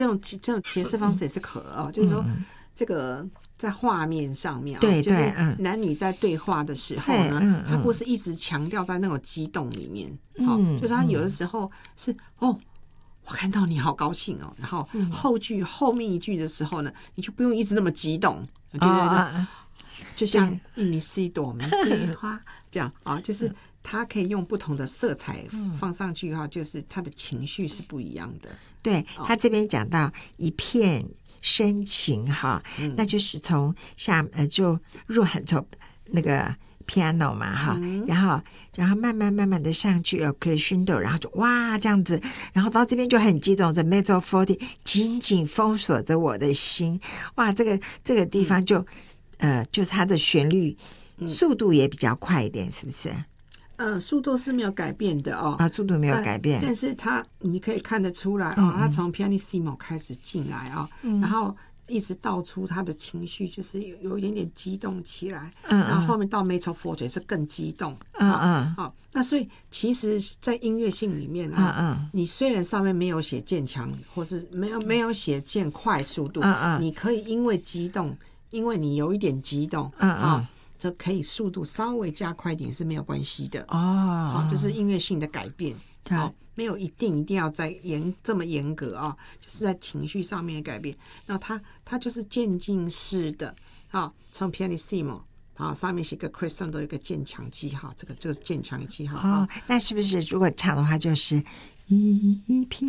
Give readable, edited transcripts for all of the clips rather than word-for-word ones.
这种解释方式也是就是说这个在画面上面对就是男女在对话的时候呢，他不是一直强调在那种激动里面，就是他有的时候是我看到你好高兴哦，然后后面一句的时候呢，你就不用一直那么激动，我觉得就像你是一朵玫瑰花这样就是他可以用不同的色彩放上去就是他的情绪是不一样的。 对，他这边讲到一片深情那就是从就入很从那个 piano 嘛然后慢慢的上去crescendo， 然后就哇这样子，然后到这边就很激动，这 mezzo forte 紧紧封锁着我的心，哇这个地方就是它的旋律速度也比较快一点，是不是？ 速度是没有改变的速度没有改变， 但是你可以看得出来他从 pianissimo 开始进来然后一直道出他的情绪，就是有一点点激动起来，然后后面到 mezzo forte 是更激动，那所以其实在音乐性里面你虽然上面没有写渐强或是没有写渐快速度，你可以因为激动，因为你有一点激动就可以速度稍微加快一点是没有关系的这是音乐性的改变没有一定要再这么严格就是在情绪上面的改变。然后它就是渐进式的从 pianissimo上面写个 crescendo 都有一个渐强记号，这个渐强记号那是不是如果唱的话就是一片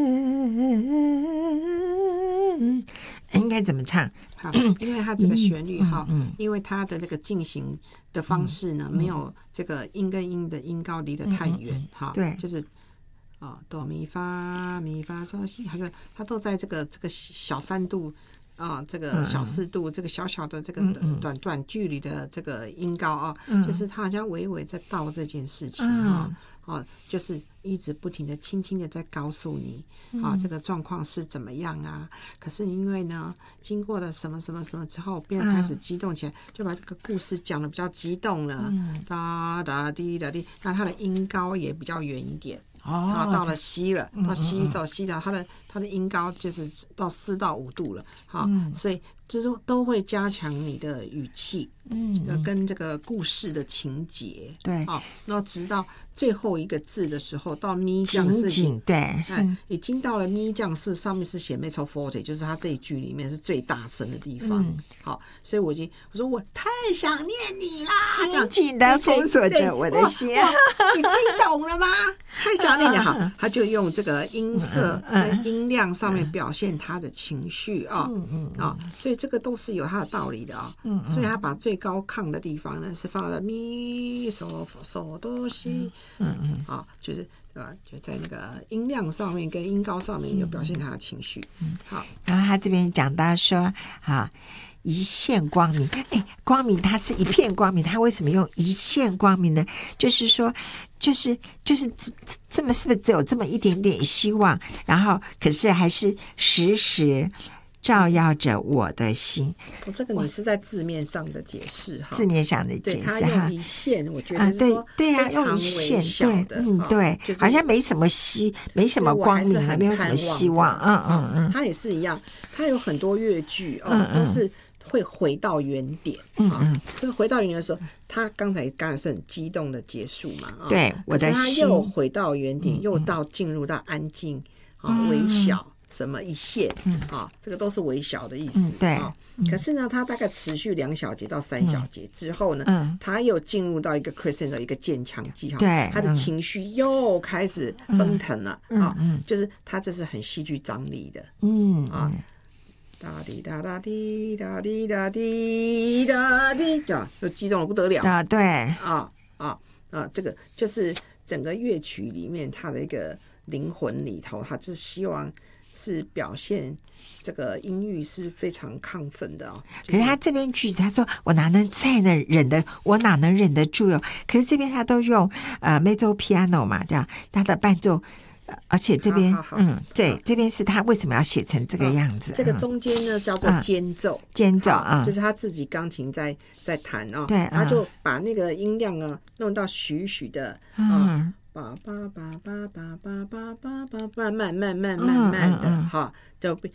应该怎么唱？ 因为它这个旋律因为它的这个进行的方式呢没有这个音跟音的音高离得太远对， 就是哆咪发咪发嗦西，它都在这个小3度这个小4度这个小小的这个短距离的这个音高就是它好像微微在道这件事情就是一直不停的轻轻的在告诉你这个状况是怎么样可是因为呢经过了什么什么什么之后变得开始激动起来，就把这个故事讲得比较激动了哒哒滴哒滴，那它的音高也比较远一点到了西了，到西手西脚，它的音高就是到4到5度了所以就是都会加强你的语气跟这个故事的情节对然后直到最后一个字的时候到咪降四对已经到了咪降四，上面是写 mezzo forte， 就是它这一句里面是最大声的地方所以我说我太想念你啦， 紧紧的封锁着我的心你听懂了吗？太想念你他就用这个音色跟音量上面表现他的情绪所以这个都是有它的道理的所以他把最高亢的地方呢是放在咪嗦嗦哆西就是就在那个音量上面跟音高上面有表现他的情绪然后他这边讲到说一线光明光明它是一片光明，它为什么用一线光明呢？就是说就是这么是不是只有这么一点点希望，然后可是还是时时照耀着我的心这个你是在字面上的解释字面上的解释他用一线我觉得是说对用一线对就是好像没什么没什么光明没有什么希望他也是一样，他有很多乐句都是会回到原点就是回到原点的时候，他刚才是很激动的结束嘛对我的心， 可是他又回到原点又进入到安静微小什么一线这个都是微小的意思对可是呢他大概持续2小节到3小节之后呢他又进入到一个 crescendo 一个渐强记对他的情绪又开始奔腾了就是他这是很戏剧张力的哒滴哒哒滴哒滴哒滴哒滴就激动得不得了对这个就是整个乐曲里面它的一个灵魂里头，它就是希望是表现这个音域是非常亢奋的可是他这边句子他说我哪能忍得住可是这边他都用mezzo piano 嘛这样他的伴奏而且这边对这边是他为什么要写成这个样子这个中间呢叫做间奏就是他自己钢琴在弹对他就把那个音量弄到许许的叭叭叭叭叭叭叭叭叭，慢慢的哈，就